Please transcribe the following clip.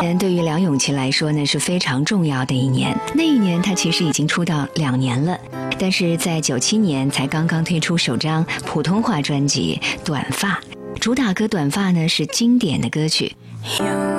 对于梁咏琪来说呢是非常重要的一年。那一年她其实已经出道2年了，但是在97年才刚刚推出首张普通话专辑《短发》，主打歌《短发》呢是经典的歌曲。